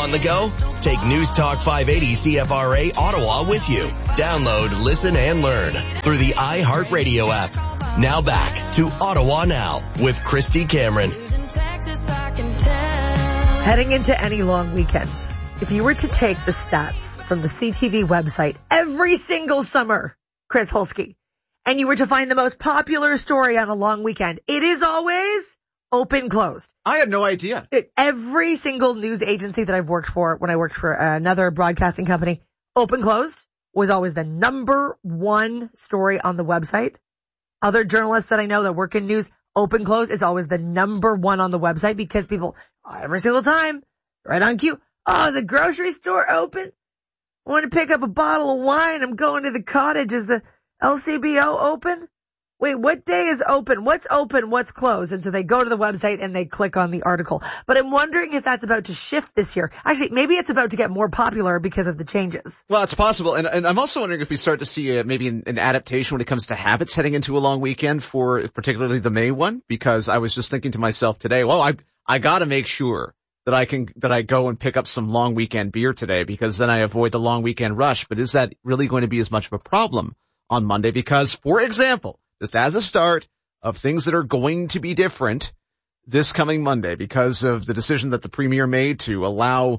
on the go? Take News Talk 580 CFRA Ottawa with you. Download, listen, and learn through the iHeartRadio app. Now back to Ottawa Now with Christy Cameron. Heading into any long weekend, if you were to take the stats from the CTV website every single summer, Chris Hulsky, and you were to find the most popular story on a long weekend, it is always open closed. I had no idea. Every single news agency that I've worked for, when I worked for another broadcasting company, open closed was always the number one story on the website. Other journalists that I know that work in news, open close is always the number one on the website because people, every single time, right on cue, oh, the grocery store open? I want to pick up a bottle of wine. I'm going to the cottage. Is the LCBO open? Wait, what day is open? What's open? What's closed? And so they go to the website and they click on the article. But I'm wondering if that's about to shift this year. Actually, maybe it's about to get more popular because of the changes. Well, it's possible. And I'm also wondering if we start to see maybe an adaptation when it comes to habits heading into a long weekend for particularly the May one, because I was just thinking to myself today, well, I got to make sure that I go and pick up some long weekend beer today, because then I avoid the long weekend rush. But is that really going to be as much of a problem on Monday? Because, for example, just as a start of things that are going to be different this coming Monday because of the decision that the Premier made to allow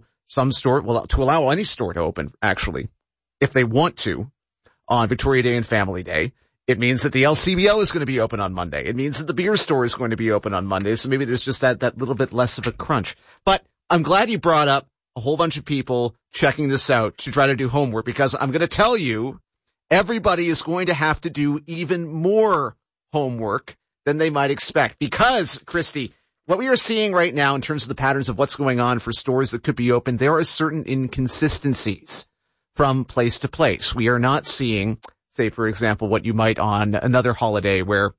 to allow any store to open, actually, if they want to, on Victoria Day and Family Day. It means that the LCBO is going to be open on Monday. It means that the beer store is going to be open on Monday. So maybe there's just that little bit less of a crunch. But I'm glad you brought up a whole bunch of people checking this out to try to do homework, because I'm going to tell you, everybody is going to have to do even more homework than they might expect. Because, Christy, what we are seeing right now in terms of the patterns of what's going on for stores that could be open, there are certain inconsistencies from place to place. We are not seeing, say, for example, what you might on another holiday where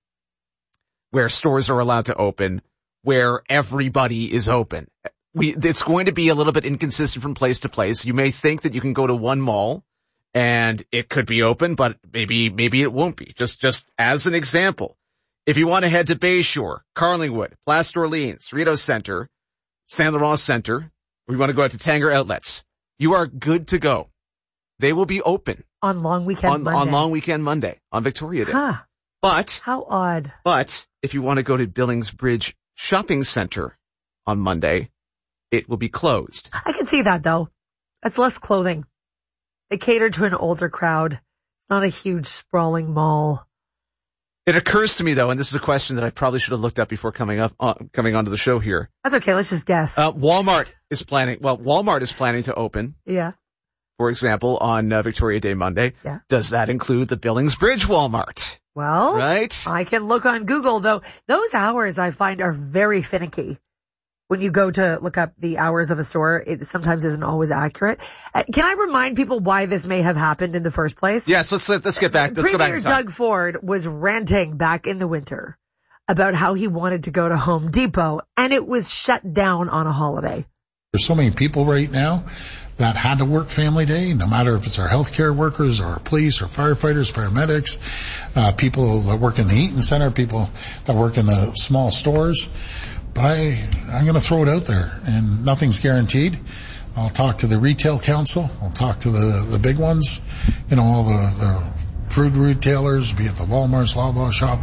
stores are allowed to open, where everybody is open. It's going to be a little bit inconsistent from place to place. You may think that you can go to one mall and it could be open, but maybe it won't be. Just as an example, if you want to head to Bayshore, Carlingwood, Place d'Orleans, Rideau Centre, Saint Laurent Centre, or you want to go out to Tanger Outlets, you are good to go. They will be open on long weekend Monday. On long weekend Monday, on Victoria Day. Huh. But how odd. But if you want to go to Billings Bridge Shopping Centre on Monday, it will be closed. I can see that, though. That's less clothing. They cater to an older crowd. It's not a huge sprawling mall. It occurs to me, though, and this is a question that I probably should have looked up before coming onto the show here. That's okay. Let's just guess. Walmart is planning to open. Yeah. For example, on Victoria Day Monday. Yeah. Does that include the Billings Bridge Walmart? Well, right. I can look on Google, though. Those hours I find are very finicky. When you go to look up the hours of a store, it sometimes isn't always accurate. Can I remind people why this may have happened in the first place? Yes, let's get back. Let's go back in time. Premier Doug Ford was ranting back in the winter about how he wanted to go to Home Depot, and it was shut down on a holiday. There's so many people right now that had to work Family Day, no matter if it's our healthcare workers or police or firefighters, paramedics, people that work in the Eaton Center, people that work in the small stores. But I'm going to throw it out there, and nothing's guaranteed. I'll talk to the retail council. I'll talk to the big ones, all the food retailers, be it the Walmarts, Loblaw Shop,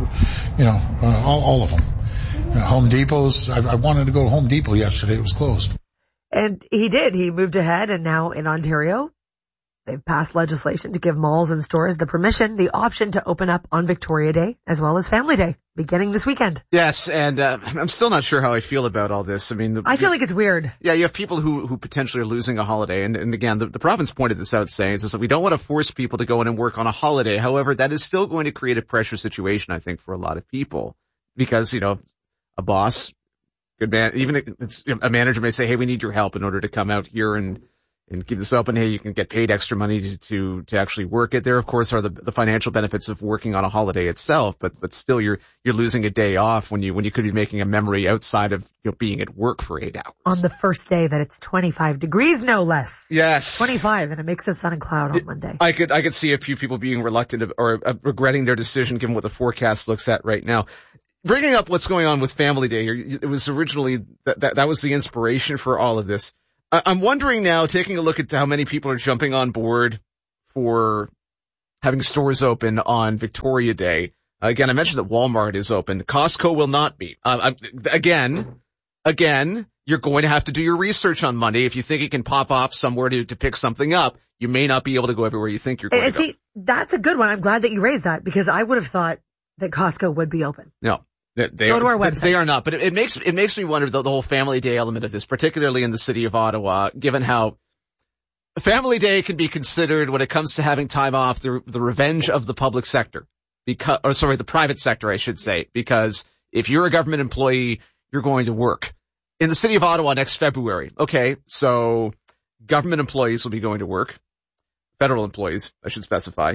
all of them. Home Depots. I wanted to go to Home Depot yesterday. It was closed. And he did. He moved ahead, and now in Ontario, they've passed legislation to give malls and stores the option to open up on Victoria Day as well as Family Day, beginning this weekend. Yes, and I'm still not sure how I feel about all this. I mean, I feel like it's weird. Yeah, you have people who potentially are losing a holiday, and again, the province pointed this out, saying is that we don't want to force people to go in and work on a holiday. However, that is still going to create a pressure situation, I think, for a lot of people, because a boss, good man, even a manager may say, hey, we need your help in order to come out here and keep this open. Hey, you can get paid extra money to actually work it. There, of course, are the financial benefits of working on a holiday itself, but still you're losing a day off when you could be making a memory outside of being at work for 8 hours. On the first day that it's 25 degrees, no less. Yes. 25 and a mix of sun and cloud on Monday. I could see a few people being reluctant or regretting their decision given what the forecast looks at right now. Bringing up what's going on with Family Day, it was originally that was the inspiration for all of this. I'm wondering now, taking a look at how many people are jumping on board for having stores open on Victoria Day. Again, I mentioned that Walmart is open. Costco will not be. Again, you're going to have to do your research on Monday. If you think you can pop off somewhere to pick something up, you may not be able to go everywhere you think you're going to go. See, that's a good one. I'm glad that you raised that because I would have thought that Costco would be open. No. Go to our website. They are not, but it makes me wonder the whole Family Day element of this, particularly in the city of Ottawa, given how Family Day can be considered when it comes to having time off the revenge of the public sector. The private sector, I should say, because if you're a government employee, you're going to work. In the city of Ottawa next February, okay, so government employees will be going to work. Federal employees, I should specify.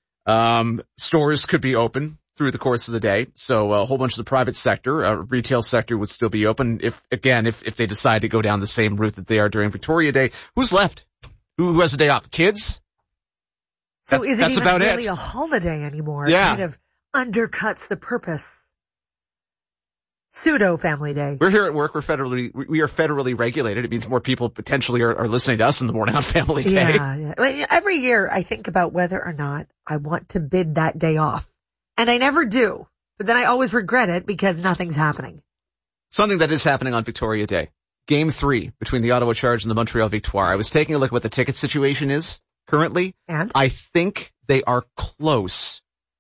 Stores could be open through the course of the day, so a whole bunch of the private sector, retail sector would still be open if they decide to go down the same route that they are during Victoria Day. Who's left? Who has a day off? Kids? So is it even really a holiday anymore? Yeah. It kind of undercuts the purpose. Pseudo Family Day. We're here at work. We are federally regulated. It means more people potentially are listening to us in the morning on Family Day. Yeah. Well, every year I think about whether or not I want to bid that day off. And I never do. But then I always regret it because nothing's happening. Something that is happening on Victoria Day. Game 3 between the Ottawa Charge and the Montreal Victoire. I was taking a look at what the ticket situation is currently. And? I think they are close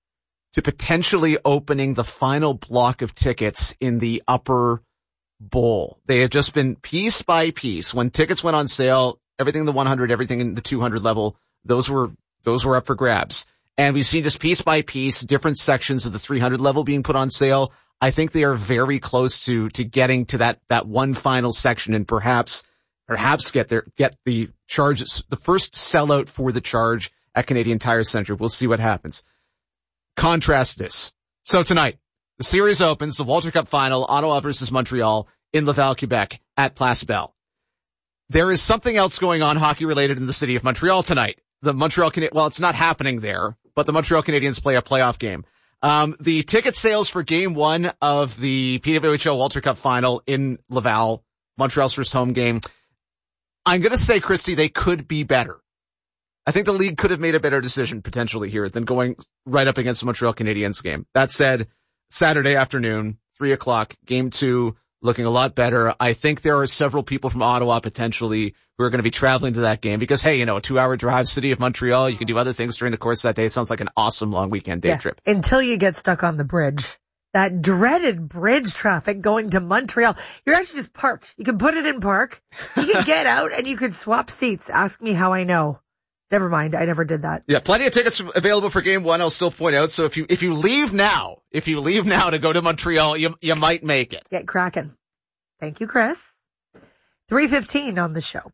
to potentially opening the final block of tickets in the upper bowl. They have just been piece by piece. When tickets went on sale, everything in the 100, everything in the 200 level, those were up for grabs. And we've seen just piece by piece, different sections of the 300 level being put on sale. I think they are very close to getting to that one final section and perhaps get the Charge, the first sellout for the Charge at Canadian Tire Centre. We'll see what happens. Contrast this. So tonight, the series opens, the Walter Cup final, Ottawa versus Montreal in Laval, Quebec at Place Bell. There is something else going on hockey related in the city of Montreal tonight. The Montreal it's not happening there, but the Montreal Canadiens play a playoff game. The ticket sales for game 1 of the PWHL Walter Cup final in Laval, Montreal's first home game, I'm going to say, Christy, they could be better. I think the league could have made a better decision potentially here than going right up against the Montreal Canadiens game. That said, Saturday afternoon, 3:00, game 2, looking a lot better. I think there are several people from Ottawa potentially who are going to be traveling to that game because, hey, a 2-hour drive, city of Montreal, you can do other things during the course of that day. It sounds like an awesome long weekend day trip. Until you get stuck on the bridge. That dreaded bridge traffic going to Montreal. You're actually just parked. You can put it in park. You can get out and you can swap seats. Ask me how I know. Never mind. I never did that. Yeah, plenty of tickets available for game 1. I'll still point out. So if you leave now to go to Montreal, you might make it. Get cracking. Thank you, Chris. 3:15 on the show.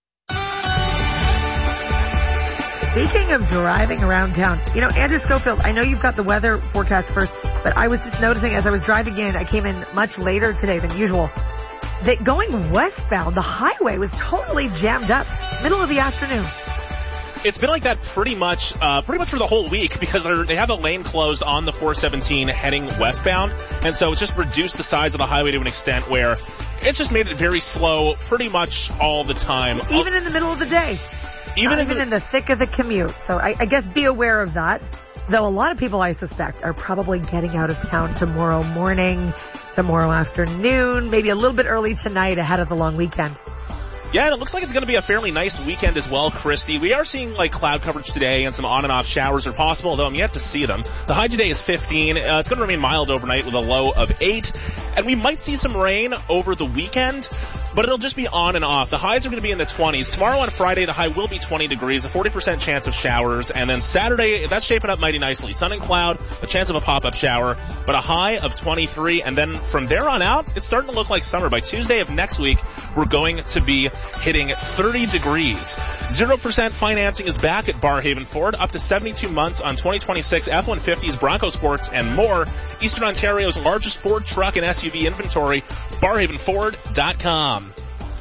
Speaking of driving around town, Andrew Schofield, I know you've got the weather forecast first, but I was just noticing as I was driving in, I came in much later today than usual, that going westbound, the highway was totally jammed up, middle of the afternoon. It's been like that pretty much for the whole week because they have a lane closed on the 417 heading westbound. And so it's just reduced the size of the highway to an extent where it's just made it very slow pretty much all the time. Even in the middle of the day. Even in the thick of the commute. So I guess be aware of that. Though a lot of people, I suspect, are probably getting out of town tomorrow morning, tomorrow afternoon, maybe a little bit early tonight ahead of the long weekend. Yeah, and it looks like it's going to be a fairly nice weekend as well, Christy. We are seeing cloud coverage today and some on and off showers are possible, though I'm yet to see them. The high today is 15. It's going to remain mild overnight with a low of 8. And we might see some rain over the weekend, but it'll just be on and off. The highs are going to be in the 20s. Tomorrow on Friday, the high will be 20 degrees, a 40% chance of showers. And then Saturday, that's shaping up mighty nicely. Sun and cloud, a chance of a pop-up shower, but a high of 23. And then from there on out, it's starting to look like summer. By Tuesday of next week, we're going to be hitting 30 degrees. 0% financing is back at Barrhaven Ford, up to 72 months on 2026 F-150s, Bronco Sports, and more. Eastern Ontario's largest Ford truck and SUV inventory, barrhavenford.com.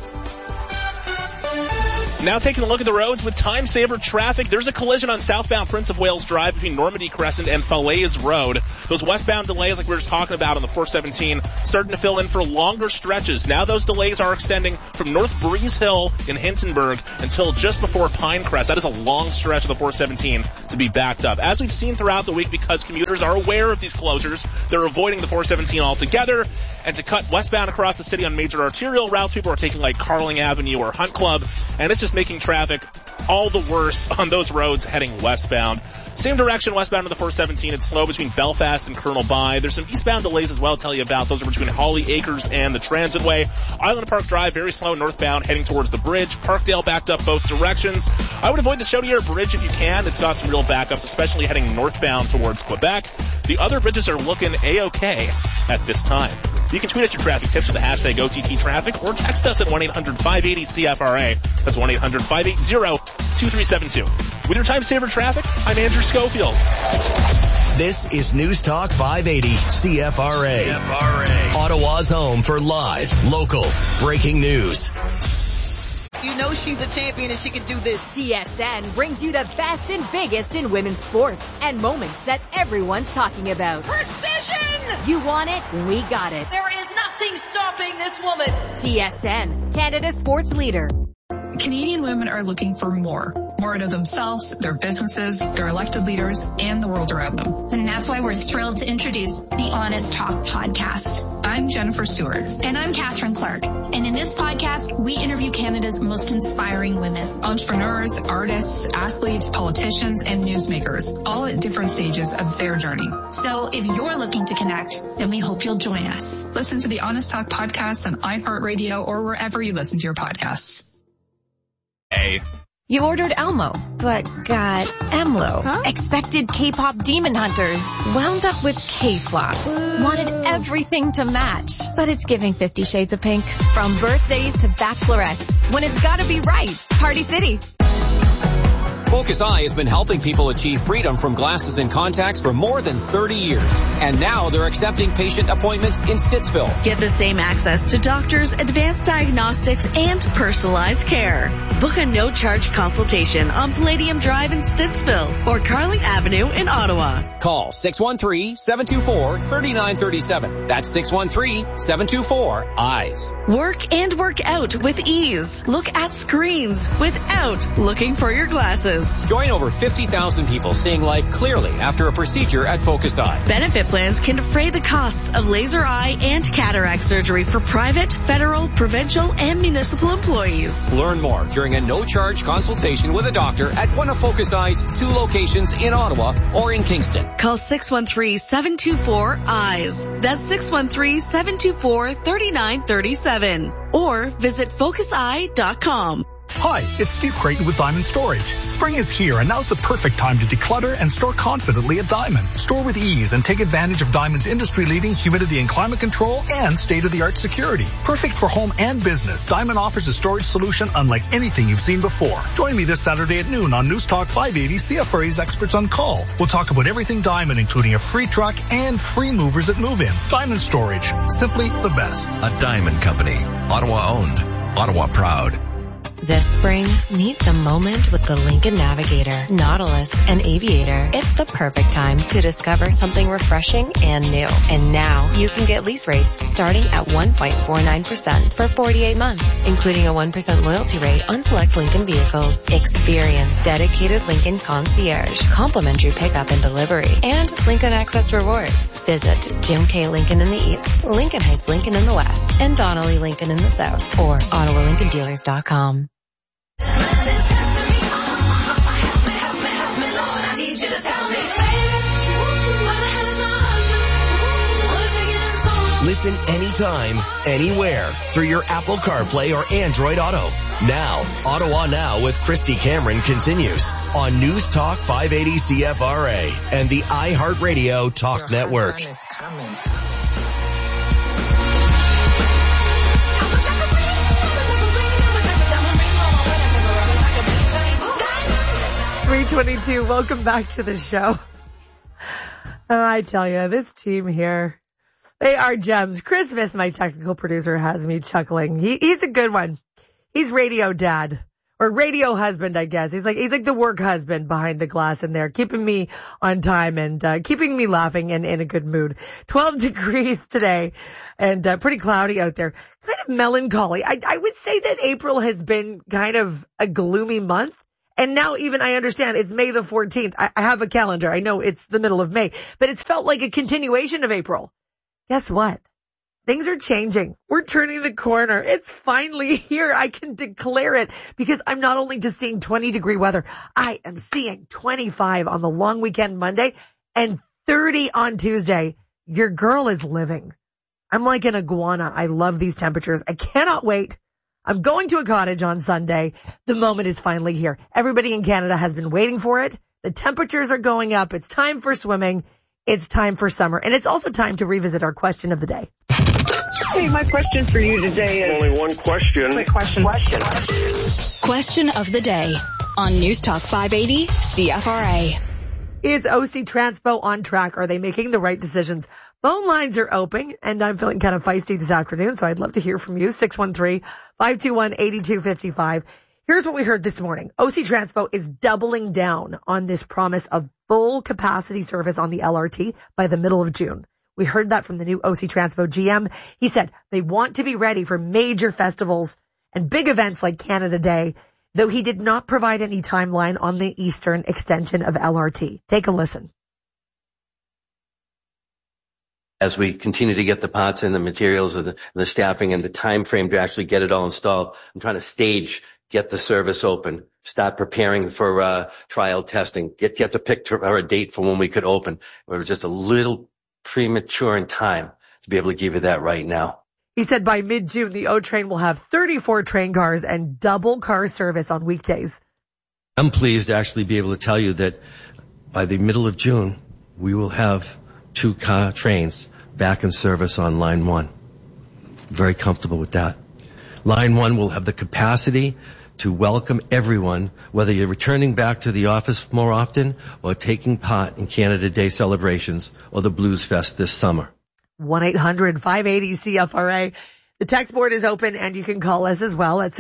Now taking a look at the roads with time-saver traffic. There's a collision on southbound Prince of Wales Drive between Normandy Crescent and Falaise Road. Those westbound delays, like we were just talking about on the 417, starting to fill in for longer stretches. Now those delays are extending from North Breeze Hill in Hintonburg until just before Pinecrest. That is a long stretch of the 417 to be backed up. As we've seen throughout the week, because commuters are aware of these closures, they're avoiding the 417 altogether. And to cut westbound across the city on major arterial routes, people are taking like Carling Avenue or Hunt Club, and it's just making traffic all the worse on those roads heading westbound. Same direction westbound to the 417. It's slow between Belfast and Colonel By. There's some eastbound delays as well to tell you about. Those are between Holly Acres and the Transitway. Island Park Drive, very slow northbound heading towards the bridge. Parkdale backed up both directions. I would avoid the Chaudière Bridge if you can. It's got some real backups, especially heading northbound towards Quebec. The other bridges are looking A-okay at this time. You can tweet us your traffic tips with the hashtag OTT Traffic or text us at 1-800-580-CFRA. That's 1-800-580-2372. With your time saver traffic, I'm Andrew Schofield. This is News Talk 580 CFRA. Ottawa's home for live, local, breaking news. You know she's a champion and she can do this. TSN brings you the best and biggest in women's sports and moments that everyone's talking about. Precision! You want it? We got it. There is nothing stopping this woman. TSN, Canada's sports leader. Canadian women are looking for more out of themselves, their businesses, their elected leaders, and the world around them. And that's why we're thrilled to introduce the Honest Talk podcast. I'm Jennifer Stewart. And I'm Catherine Clark. And in this podcast, we interview Canada's most inspiring women. Entrepreneurs, artists, athletes, politicians, and newsmakers, all at different stages of their journey. So if you're looking to connect, then we hope you'll join us. Listen to the Honest Talk podcast on iHeartRadio or wherever you listen to your podcasts. Hey. You ordered Elmo, but got Emlo. Huh? Expected K-pop demon hunters. Wound up with K-flops. Wanted everything to match, but it's giving 50 Shades of Pink. From birthdays to bachelorettes, when it's gotta be right, Party City. Focus Eye has been helping people achieve freedom from glasses and contacts for more than 30 years. And now they're accepting patient appointments in Stittsville. Get the same access to doctors, advanced diagnostics, and personalized care. Book a no-charge consultation on Palladium Drive in Stittsville or Carling Avenue in Ottawa. Call 613-724-3937. That's 613-724-EYES. Work and work out with ease. Look at screens without looking for your glasses. Join over 50,000 people seeing life clearly after a procedure at Focus Eye. Benefit plans can defray the costs of laser eye and cataract surgery for private, federal, provincial, and municipal employees. Learn more during a no-charge consultation with a doctor at one of Focus Eye's 2 locations in Ottawa or in Kingston. Call 613-724-EYES. That's 613-724-3937. Or visit focuseye.com. Hi, it's Steve Creighton with Diamond Storage. Spring is here and now's the perfect time to declutter and store confidently at Diamond. Store with ease and take advantage of Diamond's industry-leading humidity and climate control and state-of-the-art security. Perfect for home and business, Diamond offers a storage solution unlike anything you've seen before. Join me this Saturday at noon on News Talk 580 CFRA's Experts on Call. We'll talk about everything Diamond, including a free truck and free movers at move-in. Diamond Storage, simply the best. A Diamond Company, Ottawa owned, Ottawa proud. This spring, meet the moment with the Lincoln Navigator, Nautilus, and Aviator. It's the perfect time to discover something refreshing and new. And now, you can get lease rates starting at 1.49% for 48 months, including a 1% loyalty rate on select Lincoln vehicles. Experience dedicated Lincoln concierge, complimentary pickup and delivery, and Lincoln Access rewards. Visit Jim K. Lincoln in the East, Lincoln Heights Lincoln in the West, and Donnelly Lincoln in the South, or OttawaLincolnDealers.com. Listen anytime, anywhere through your Apple CarPlay or Android Auto. Now, Ottawa Now with Christy Cameron continues on News Talk 580 CFRA and the iHeartRadio Talk Network. 322, welcome back to the show. I tell you, this team here, they are gems. Chris Viss, my technical producer, has me chuckling. He's a good one. He's radio dad. or radio husband, I guess. He's like the work husband behind the glass in there, keeping me on time and keeping me laughing and in a good mood. 12 degrees today and pretty cloudy out there. Kind of melancholy. I would say that April has been kind of a gloomy month. And now even I understand it's May the 14th. I have a calendar. I know it's the middle of May, but it's felt like a continuation of April. Guess what? Things are changing. We're turning the corner. It's finally here. I can declare it because I'm not only just seeing 20-degree weather. I am seeing 25 on the long weekend Monday and 30 on Tuesday. Your girl is living. I'm like an iguana. I love these temperatures. I cannot wait. I'm going to a cottage on Sunday. The moment is finally here. Everybody in Canada has been waiting for it. The temperatures are going up. It's time for swimming. It's time for summer. And it's also time to revisit our question of the day. Hey, my question for you today is... Only one question. Quick question. Question of the day on News Talk 580 CFRA. Is OC Transpo on track? Are they making the right decisions? Phone lines are open, and I'm feeling kind of feisty this afternoon, so I'd love to hear from you. 613-521-8255. Here's what we heard this morning. OC Transpo is doubling down on this promise of full capacity service on the LRT by the middle of June. We heard that from the new OC Transpo GM. He said they want to be ready for major festivals and big events like Canada Day, though he did not provide any timeline on the eastern extension of LRT. Take a listen. As we continue to get the parts and the materials and the staffing and the time frame to actually get it all installed, I'm trying to get the service open, start preparing for trial testing, get the picture or a date for when we could open. We're just a little premature in time to be able to give you that right now. He said by mid-June, the O-Train will have 34 train cars and double car service on weekdays. I'm pleased to actually be able to tell you that by the middle of June, we will have 2 car trains back in service on Line 1. Very comfortable with that. Line 1 will have the capacity to welcome everyone, whether you're returning back to the office more often or taking part in Canada Day celebrations or the Blues Fest this summer. 1-800-580-CFRA. The text board is open and you can call us as well at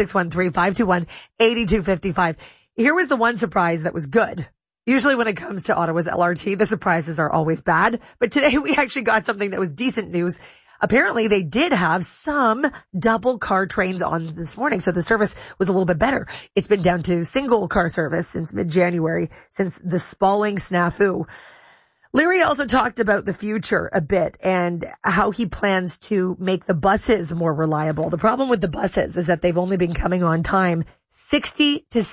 613-521-8255. Here was the one surprise that was good. Usually when it comes to Ottawa's LRT, the surprises are always bad. But today we actually got something that was decent news. Apparently they did have some double car trains on this morning, so the service was a little bit better. It's been down to single car service since mid-January, since the Spalling snafu. Leary also talked about the future a bit and how he plans to make the buses more reliable. The problem with the buses is that they've only been coming on time 60 to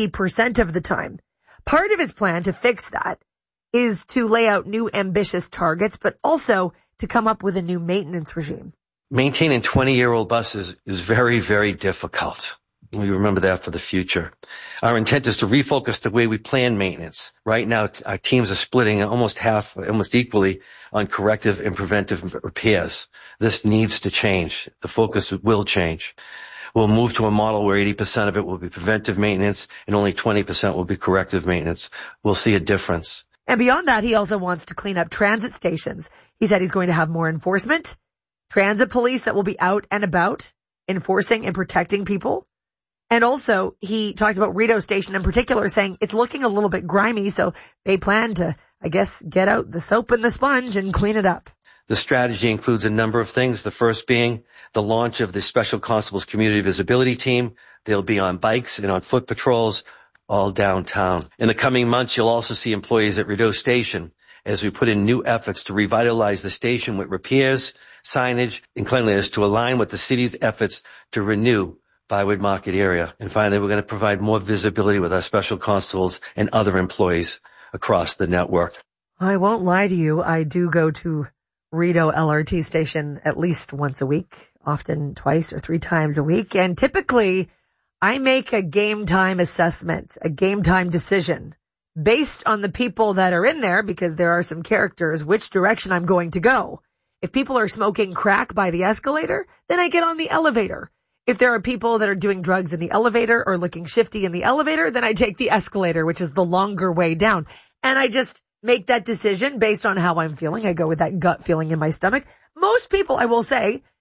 70% of the time. Part of his plan to fix that is to lay out new ambitious targets, but also to come up with a new maintenance regime. Maintaining 20-year-old buses is very, very difficult. We remember that for the future. Our intent is to refocus the way we plan maintenance. Right now, our teams are splitting almost equally on corrective and preventive repairs. This needs to change. The focus will change. We'll move to a model where 80% of it will be preventive maintenance and only 20% will be corrective maintenance. We'll see a difference. And beyond that, he also wants to clean up transit stations. He said he's going to have more enforcement, transit police that will be out and about enforcing and protecting people. And also he talked about Rideau Station in particular, saying it's looking a little bit grimy. So they plan to, I guess, get out the soap and the sponge and clean it up. The strategy includes a number of things. The first being the launch of the Special Constables Community Visibility Team. They'll be on bikes and on foot patrols all downtown. In the coming months, you'll also see employees at Rideau Station as we put in new efforts to revitalize the station with repairs, signage, and cleanliness to align with the city's efforts to renew Byward Market area. And finally, we're going to provide more visibility with our special constables and other employees across the network. I won't lie to you. I do go to Rideau LRT station at least once a week, often twice or 3 times a week. And typically I make a game time assessment, a game time decision based on the people that are in there, because there are some characters, which direction I'm going to go. If people are smoking crack by the escalator, then I get on the elevator. If there are people that are doing drugs in the elevator or looking shifty in the elevator, then I take the escalator, which is the longer way down. And I just make that decision based on how I'm feeling. I go with that gut feeling in my stomach. Most people, I will say,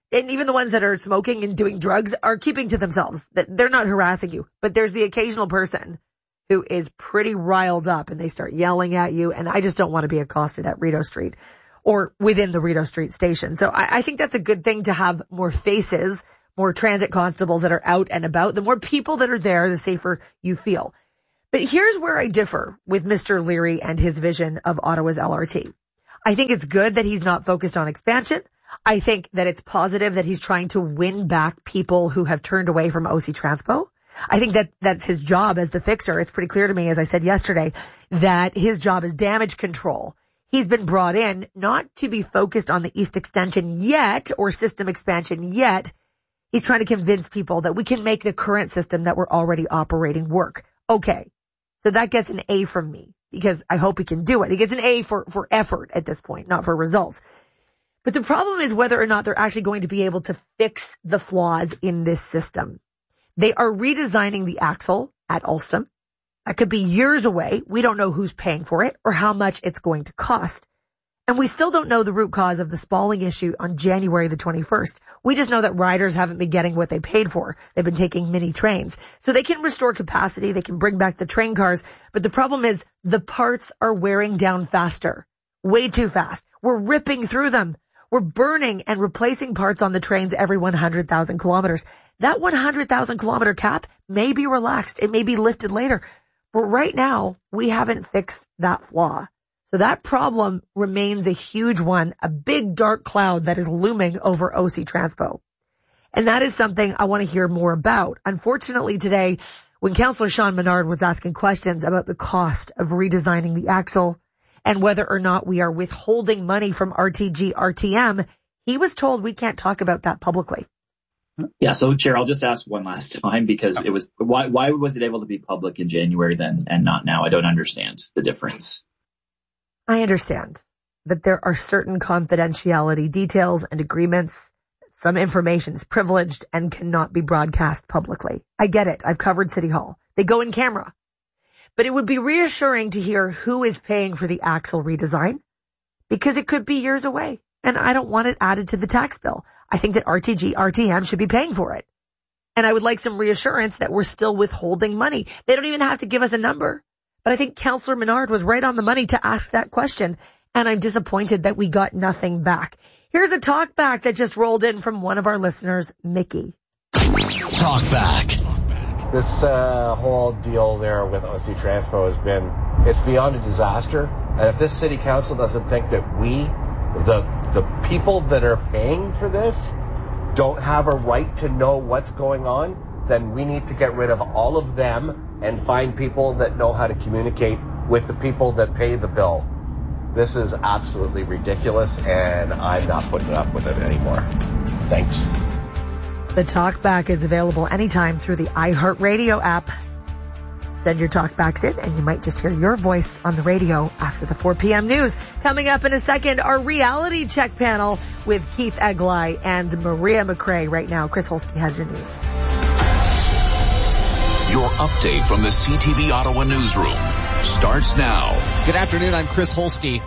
and even the ones that are smoking and doing drugs are keeping to themselves. They're not harassing you. But there's the occasional person who is pretty riled up and they start yelling at you. And I just don't want to be accosted at Rideau Street or within the Rideau Street station. So I think that's a good thing to have more faces, more transit constables that are out and about. The more people that are there, the safer you feel. But here's where I differ with Mr. Leary and his vision of Ottawa's LRT. I think it's good that he's not focused on expansion. I think that it's positive that he's trying to win back people who have turned away from OC Transpo. I think that that's his job as the fixer. It's pretty clear to me, as I said yesterday, that his job is damage control. He's been brought in not to be focused on the East Extension yet or system expansion yet. He's trying to convince people that we can make the current system that we're already operating work. Okay. So that gets an A from me because I hope he can do it. He gets an A for effort at this point, not for results. But the problem is whether or not they're actually going to be able to fix the flaws in this system. They are redesigning the axle at Alstom. That could be years away. We don't know who's paying for it or how much it's going to cost. And we still don't know the root cause of the spalling issue on January the 21st. We just know that riders haven't been getting what they paid for. They've been taking mini trains. So they can restore capacity. They can bring back the train cars. But the problem is the parts are wearing down faster. Way too fast. We're ripping through them. We're burning and replacing parts on the trains every 100,000 kilometers. That 100,000 kilometer cap may be relaxed. It may be lifted later. But right now, we haven't fixed that flaw. So that problem remains a huge one, a big dark cloud that is looming over OC Transpo. And that is something I want to hear more about. Unfortunately today, when Councillor Sean Menard was asking questions about the cost of redesigning the axle and whether or not we are withholding money from RTG RTM, he was told we can't talk about that publicly. Yeah, so Chair, I'll just ask one last time because it was why was it able to be public in January then and not now? I don't understand the difference. I understand that there are certain confidentiality details and agreements. Some information is privileged and cannot be broadcast publicly. I get it. I've covered City Hall. They go in camera. But it would be reassuring to hear who is paying for the axle redesign because it could be years away and I don't want it added to the tax bill. I think that RTG, RTM should be paying for it. And I would like some reassurance that we're still withholding money. They don't even have to give us a number. But I think Councillor Menard was right on the money to ask that question. And I'm disappointed that we got nothing back. Here's a talk back that just rolled in from one of our listeners, Mickey. Talk back. This whole deal there with OC Transpo it's beyond a disaster. And if this city council doesn't think that we, the people that are paying for this, don't have a right to know what's going on, then we need to get rid of all of them and find people that know how to communicate with the people that pay the bill. This is absolutely ridiculous, and I'm not putting up with it anymore. Thanks. The Talkback is available anytime through the iHeartRadio app. Send your talkbacks in, and you might just hear your voice on the radio after the 4 p.m. news. Coming up in a second, our reality check panel with Keith Eglai and Maria McRae. Right now, Chris Holsky has your news. Your update from the CTV Ottawa newsroom starts now. Good afternoon, I'm Chris Holsky.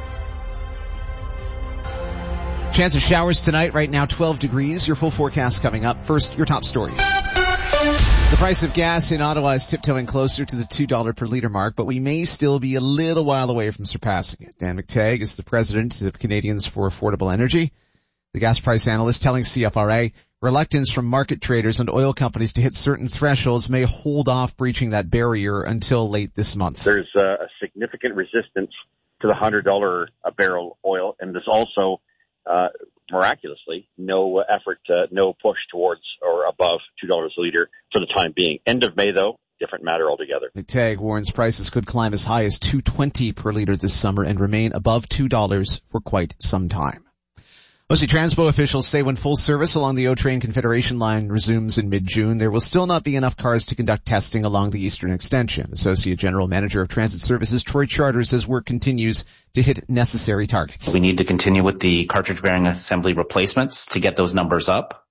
Chance of showers tonight, right now 12 degrees. Your full forecast coming up. First, your top stories. The price of gas in Ottawa is tiptoeing closer to the $2 per liter mark, but we may still be a little while away from surpassing it. Dan McTagg is the president of Canadians for Affordable Energy. The gas price analyst telling CFRA reluctance from market traders and oil companies to hit certain thresholds may hold off breaching that barrier until late this month. There's a significant resistance to the $100 a barrel oil, and there's also miraculously no effort, no push towards or above $2 a liter for the time being. End of May, though, different matter altogether. McTagg warns prices could climb as high as $2.20 per liter this summer and remain above $2 for quite some time. OC Transpo officials say when full service along the O-Train Confederation line resumes in mid-June, there will still not be enough cars to conduct testing along the eastern extension. Associate General Manager of Transit Services Troy Charter says work continues to hit necessary targets. We need to continue with the cartridge bearing assembly replacements to get those numbers up.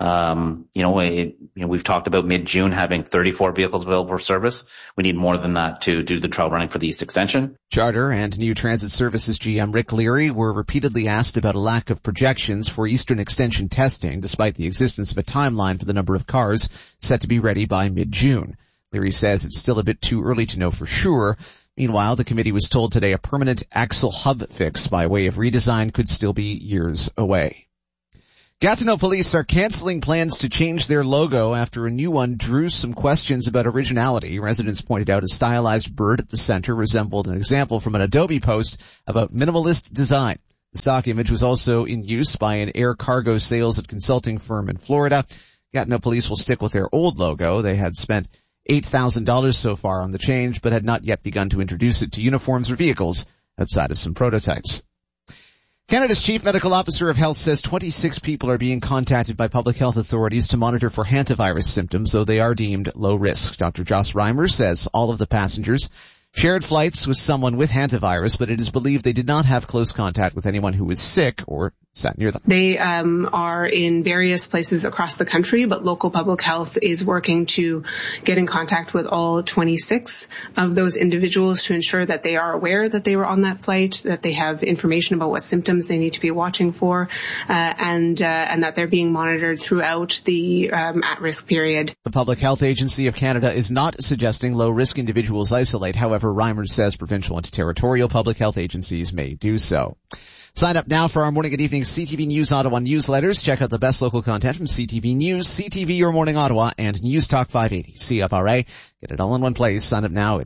We've talked about mid-June having 34 vehicles available for service. We need more than that to do the trail running for the East Extension. Charter and New Transit Services GM Rick Leary were repeatedly asked about a lack of projections for Eastern Extension testing, despite the existence of a timeline for the number of cars set to be ready by mid-June. Leary says it's still a bit too early to know for sure. Meanwhile, the committee was told today a permanent axle hub fix by way of redesign could still be years away. Gatineau police are canceling plans to change their logo after a new one drew some questions about originality. Residents pointed out a stylized bird at the center resembled an example from an Adobe post about minimalist design. The stock image was also in use by an air cargo sales and consulting firm in Florida. Gatineau police will stick with their old logo. They had spent $8,000 so far on the change, but had not yet begun to introduce it to uniforms or vehicles outside of some prototypes. Canada's Chief Medical Officer of Health says 26 people are being contacted by public health authorities to monitor for hantavirus symptoms, though they are deemed low risk. Dr. Joss Reimer says all of the passengers shared flights with someone with hantavirus, but it is believed they did not have close contact with anyone who was sick or sat near them. They are in various places across the country, but local public health is working to get in contact with all 26 of those individuals to ensure that they are aware that they were on that flight, that they have information about what symptoms they need to be watching for, and that they're being monitored throughout the at-risk period. The Public Health Agency of Canada is not suggesting low-risk individuals isolate. However, Reimer says provincial and territorial public health agencies may do so. Sign up now for our morning and evening CTV News Ottawa newsletters. Check out the best local content from CTV News, CTV Your Morning Ottawa, and News Talk 580 CFRA. Get it all in one place. Sign up now at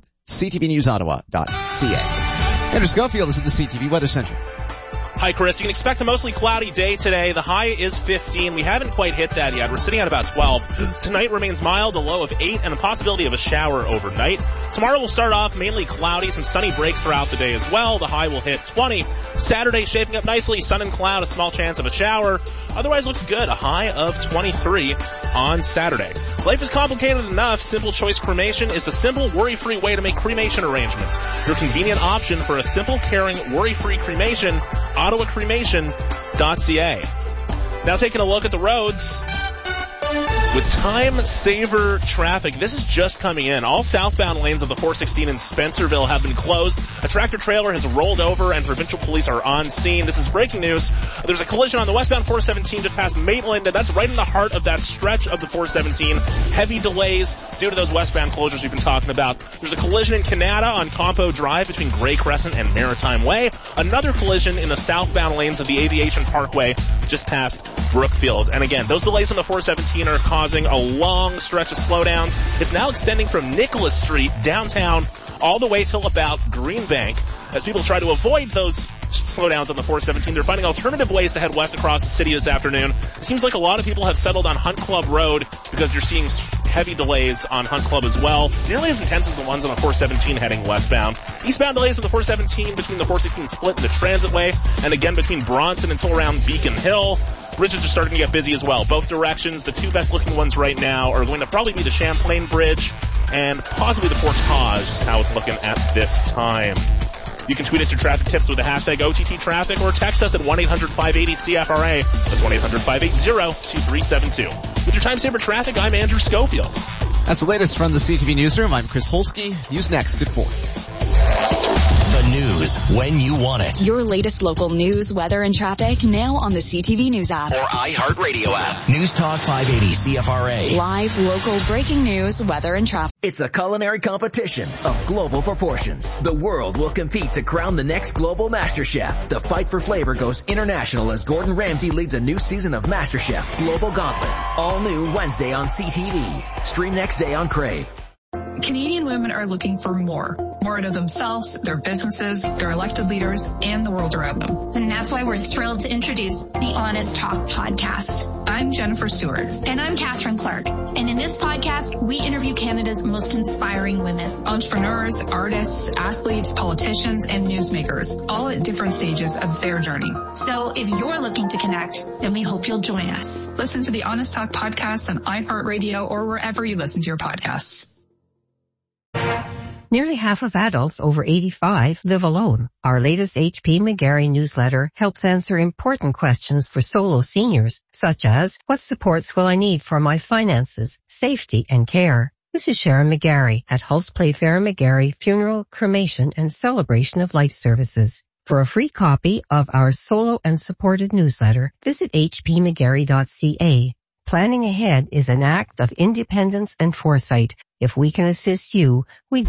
ctvnewsottawa.ca. Andrew Schofield is at the CTV Weather Center. Hi, Chris. You can expect a mostly cloudy day today. The high is 15. We haven't quite hit that yet. We're sitting at about 12. Tonight remains mild, a low of 8, and a possibility of a shower overnight. Tomorrow will start off mainly cloudy, some sunny breaks throughout the day as well. The high will hit 20. Saturday shaping up nicely, sun and cloud, a small chance of a shower. Otherwise looks good, a high of 23 on Saturday. Life is complicated enough. Simple Choice Cremation is the simple, worry-free way to make cremation arrangements. Your convenient option for a simple, caring, worry-free cremation, ottawacremation.ca. Now taking a look at the roads. With time-saver traffic, this is just coming in. All southbound lanes of the 416 in Spencerville have been closed. A tractor-trailer has rolled over and provincial police are on scene. This is breaking news. There's a collision on the westbound 417 just past Maitland, and that's right in the heart of that stretch of the 417. Heavy delays due to those westbound closures we've been talking about. There's a collision in Canada on Compo Drive between Grey Crescent and Maritime Way. Another collision in the southbound lanes of the Aviation Parkway just past Brookfield. And again, those delays on the 417 are causing a long stretch of slowdowns. It's now extending from Nicholas Street downtown all the way till about Greenbank. As people try to avoid those slowdowns on the 417, they're finding alternative ways to head west across the city this afternoon. It seems like a lot of people have settled on Hunt Club Road because you're seeing heavy delays on Hunt Club as well. Nearly as intense as the ones on the 417 heading westbound. Eastbound delays on the 417 between the 416 split and the Transitway, and again between Bronson until around Beacon Hill. Bridges are starting to get busy as well. Both directions. The two best looking ones right now are going to probably be the Champlain Bridge and possibly the Portage, is how it's looking at this time. You can tweet us your traffic tips with the hashtag OTT Traffic or text us at 1-800-580-CFRA. That's 1-800-580-2372. With your time saver traffic, I'm Andrew Schofield. That's the latest from the CTV Newsroom. I'm Chris Holsky. News next at 4. The news when you want it. Your latest local news, weather, and traffic now on the CTV News app. Or iHeartRadio app. News Talk 580 CFRA. Live, local, breaking news, weather, and traffic. It's a culinary competition of global proportions. The world will compete to crown the next global MasterChef. The fight for flavor goes international as Gordon Ramsay leads a new season of MasterChef Global Gauntlet. All new Wednesday on CTV. Stream next day on Crave. Canadian women are looking for more out of themselves, their businesses, their elected leaders, and the world around them. And that's why we're thrilled to introduce the Honest Talk podcast. I'm Jennifer Stewart. And I'm Catherine Clark. And in this podcast, we interview Canada's most inspiring women. Entrepreneurs, artists, athletes, politicians, and newsmakers, all at different stages of their journey. So if you're looking to connect, then we hope you'll join us. Listen to the Honest Talk podcast on iHeartRadio or wherever you listen to your podcasts. Nearly half of adults over 85 live alone. Our latest HP McGarry newsletter helps answer important questions for solo seniors, such as, what supports will I need for my finances, safety, and care? This is Sharon McGarry at Hulse Playfair McGarry Funeral, Cremation, and Celebration of Life Services. For a free copy of our solo and supported newsletter, visit hpmcgarry.ca. Planning ahead is an act of independence and foresight. If we can assist you, we...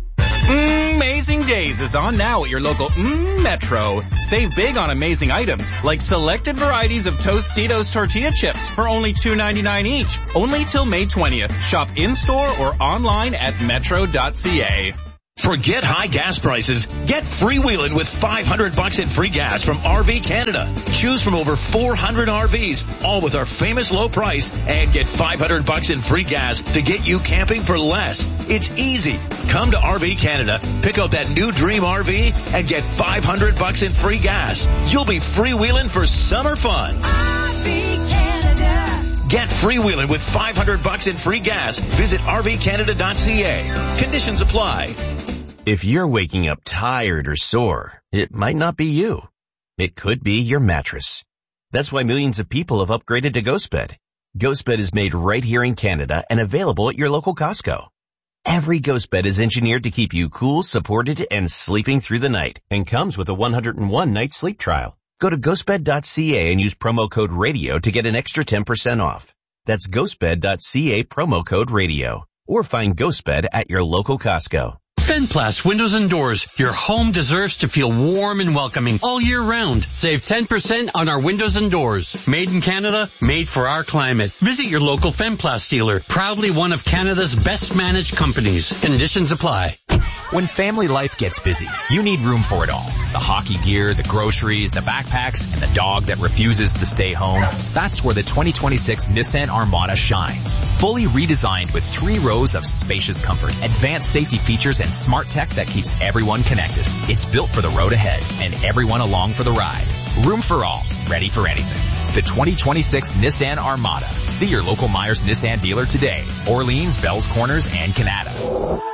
Amazing Days is on now at your local Metro. Save big on amazing items like selected varieties of Tostitos tortilla chips for only $2.99 each. Only till May 20th. Shop in-store or online at metro.ca. Forget high gas prices. Get freewheeling with $500 in free gas from RV Canada. Choose from over 400 RVs, all with our famous low price, and get $500 in free gas to get you camping for less. It's easy. Come to RV Canada, pick out that new dream RV, and get $500 in free gas. You'll be freewheeling for summer fun. RV Canada. Get freewheeling with $500 in free gas. Visit rvcanada.ca. Conditions apply. If you're waking up tired or sore, it might not be you. It could be your mattress. That's why millions of people have upgraded to GhostBed. GhostBed is made right here in Canada and available at your local Costco. Every GhostBed is engineered to keep you cool, supported, and sleeping through the night, and comes with a 101-night sleep trial. Go to ghostbed.ca and use promo code RADIO to get an extra 10% off. That's ghostbed.ca promo code RADIO. Or find GhostBed at your local Costco. Fenplast Windows and Doors. Your home deserves to feel warm and welcoming all year round. Save 10% on our windows and doors. Made in Canada, made for our climate. Visit your local Fenplast dealer. Proudly one of Canada's best managed companies. Conditions apply. When family life gets busy, you need room for it all. The hockey gear, the groceries, the backpacks, and the dog that refuses to stay home. That's where the 2026 Nissan Armada shines. Fully redesigned with 3 rows of spacious comfort, advanced safety features, and smart tech that keeps everyone connected. It's built for the road ahead and everyone along for the ride. Room for all, ready for anything. The 2026 Nissan Armada. See your local Myers Nissan dealer today. Orleans, Bells Corners, and Canada.